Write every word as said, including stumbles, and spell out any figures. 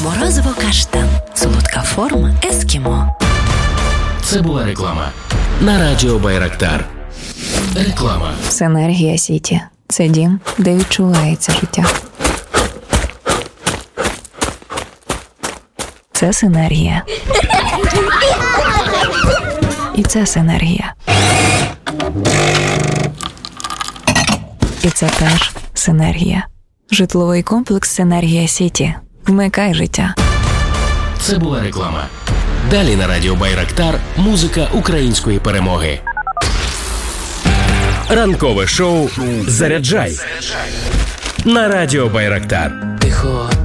Морозиво-каштан. Солодка форма ескімо. Це була реклама на радіо Байрактар. Реклама. Синергія Сіті. Це дім, де відчувається життя. Це синергія. І це синергія. І це теж синергія. Житловий комплекс «Синергія Сіті». Вмикай життя. Це була реклама. Далі на радіо Байрактар музика української перемоги. Ранкове шоу «Заряджай» на радіо Байрактар. Тихо.